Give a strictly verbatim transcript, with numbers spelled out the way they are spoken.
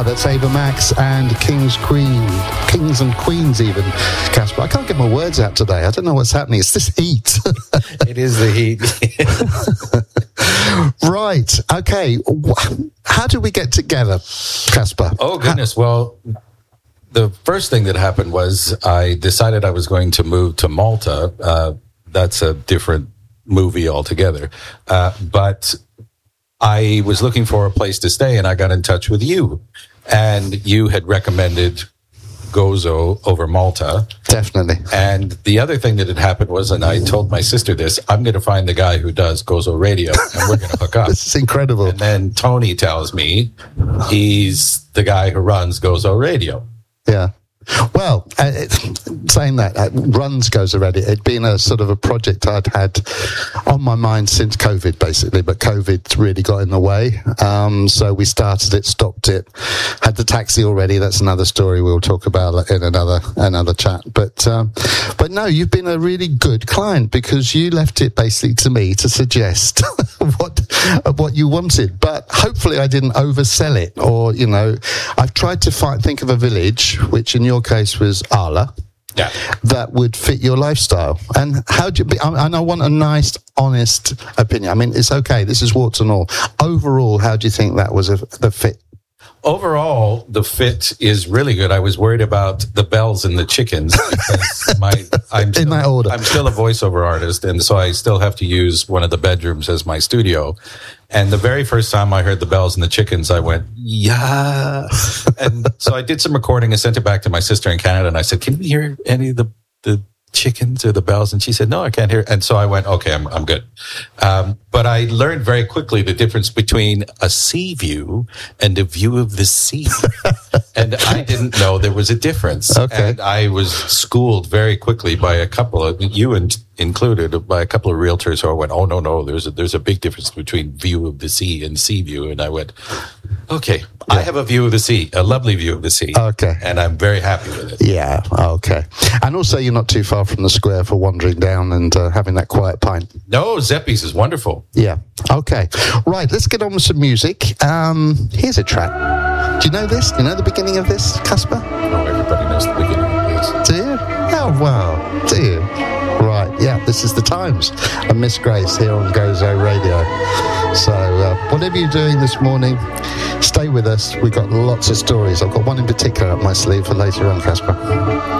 that's Ava Max and King's Queen, Kings and Queens even, Casper. I can't get my words out today. I don't know what's happening. It's this heat. It is the heat. Right. Okay. How did we get together, Casper? Oh, goodness. How- well, the first thing that happened was I decided I was going to move to Malta. Uh, that's a different movie altogether. Uh, but I was looking for a place to stay, and I got in touch with you. And you had recommended Gozo over Malta. Definitely. And the other thing that had happened was, and I told my sister this, I'm going to find the guy who does Gozo Radio, and we're going to hook up. This is incredible. And then Tony tells me he's the guy who runs Gozo Radio. Yeah. Well, uh, it, saying that, uh, runs goes already. It'd been a sort of a project I'd had on my mind since COVID, basically, but COVID really got in the way. Um, so we started it, stopped it, had the taxi already. That's another story we'll talk about in another another chat. But um, but no, you've been a really good client because you left it basically to me to suggest what what you wanted. But hopefully, I didn't oversell it, or you know, I've tried to find, think of a village, which in your case was Arla, yeah, that would fit your lifestyle. And how do you be, and I want a nice, honest opinion. I mean, it's okay, this is warts and all. Overall, how do you think that was a, the fit? Overall, the fit is really good. I was worried about the bells and the chickens because my I'm still, in that order. I'm still a voiceover artist, and so I still have to use one of the bedrooms as my studio. And the very first time I heard the bells and the chickens, I went, yeah. And so I did some recording and sent it back to my sister in Canada, and I said, can you hear any of the the chickens or the bells? And she said, no, I can't hear. And so I went, okay, I'm I'm good. Um, but I learned very quickly the difference between a sea view and a view of the sea. And I didn't know there was a difference. Okay. And I was schooled very quickly by a couple of, you and included, by a couple of realtors who went, oh, no, no, there's a, there's a big difference between view of the sea and sea view. And I went, okay, yeah. I have a view of the sea, a lovely view of the sea. Okay. And I'm very happy with it. Yeah, okay. And also you're not too far from the square for wandering down and uh, having that quiet pint. No, Zeppi's is wonderful. Yeah, okay. Right, let's get on with some music. Um, here's a track. Do you know this? Do you know the beginning of this, Casper? Oh, everybody knows the beginning of this. Do you? Oh, wow. Do you? Right, yeah, this is The Times and Miss Grace here on Gozo Radio. So uh, whatever you're doing this morning, stay with us. We've got lots of stories. I've got one in particular up my sleeve for later on, Casper.